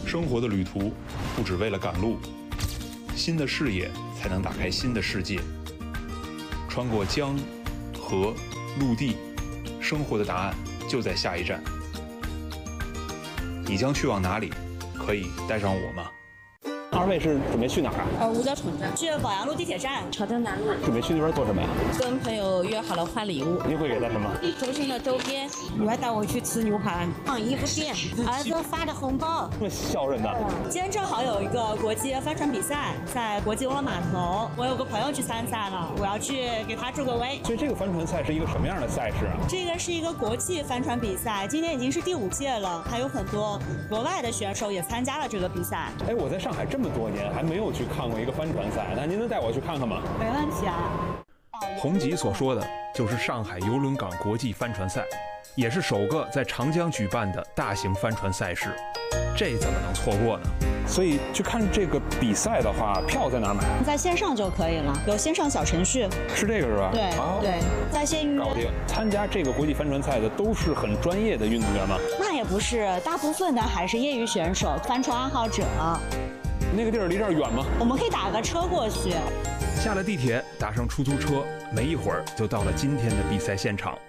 生活的旅途不只为了赶路，新的视野才能打开新的世界。穿过江、河、陆地，生活的答案就在下一站。你将去往哪里？可以带上我吗？ 二位是准备去哪儿啊？ 五角城站，去宝阳路地铁站，朝江南路。 准备去那边做什么呀？ 跟朋友约好了换礼物。 您会给他什么？ 中心的周边。女儿带我去吃牛排，逛衣服店，儿子发的红包。 这么孝顺的。 今天正好有一个国际帆船比赛，在国际游轮码头，我有个朋友去参赛了，我要去给他助个威。 所以这个帆船赛是一个什么样的赛事啊？ 这个是一个国际帆船比赛，今年已经是第5届了，还有很多国外的选手也参加了这个比赛。 哎，我在上海这么多年还没有去看过一个帆船赛，那您能带我去看看吗？ 没问题啊。 洪吉所说的就是上海邮轮港国际帆船赛，也是首个在长江举办的大型帆船赛事，这怎么能错过呢？ 所以去看这个比赛的话，票在哪儿买？ 在线上就可以了，有线上小程序。 是这个是吧？ 对、对，在线预约。 搞定。参加这个国际帆船赛的都是很专业的运动员吗？ 那也不是，大部分的还是业余选手、帆船爱好者。 那个地儿离这儿远吗？ 我们可以打个车过去。 下了地铁，打上出租车，没一会儿就到了今天的比赛现场。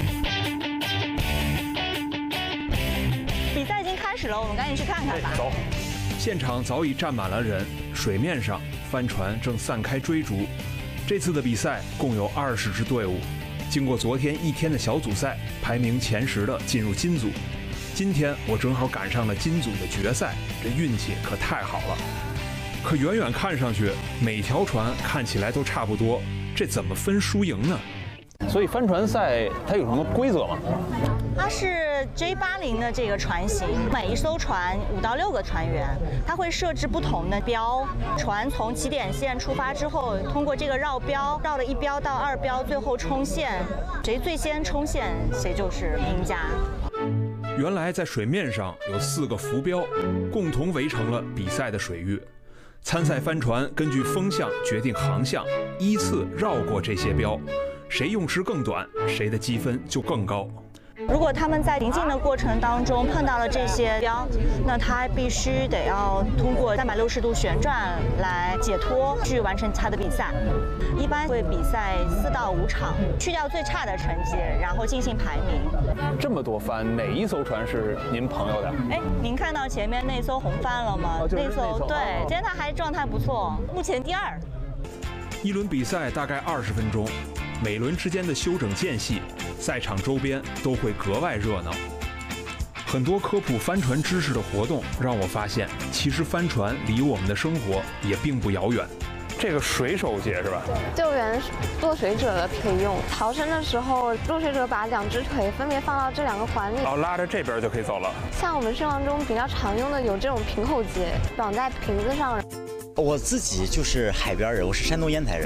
比赛已经开始了，我们赶紧去看看吧。 走。 现场早已站满了人，水面上帆船正散开追逐。这次的比赛共有20支队伍，经过昨天1天的小组赛，排名前10的进入金组。今天我正好赶上了金组的决赛，这运气可太好了。可远远看上去，每条船看起来都差不多，这怎么分输赢呢？ 所以帆船赛它有什么规则吗？ 它是 J80的这个船型，每一艘船5到6个船员，它会设置不同的标。船从起点线出发之后，通过这个绕标，绕了1标到2标，最后冲线，谁最先冲线，谁就是赢家。 原来在水面上有4个浮标，共同围成了比赛的水域。参赛帆船根据风向决定航向，依次绕过这些标，谁用时更短，谁的积分就更高。 如果他们在行进的过程当中碰到了这些标，那他必须得要通过360度旋转来解脱，去完成他的比赛。一般会比赛4到5场，去掉最差的成绩，然后进行排名。 这么多帆，哪一艘船是您朋友的？ 哎，您看到前面那艘红帆了吗？ 就是那艘。 对，今天他还状态不错，目前第2。 一轮比赛大概20分钟，每轮之间的休整间隙，赛场周边都会格外热闹。很多科普帆船知识的活动让我发现，其实帆船离我们的生活也并不遥远。 这个水手节是吧？ 救援落水者的可以用，逃生的时候，落水者把2只腿分别放到这2个环里， 拉着这边就可以走了。 像我们生活中比较常用的有这种平口节，绑在瓶子上。 我自己就是海边人，我是山东烟台人。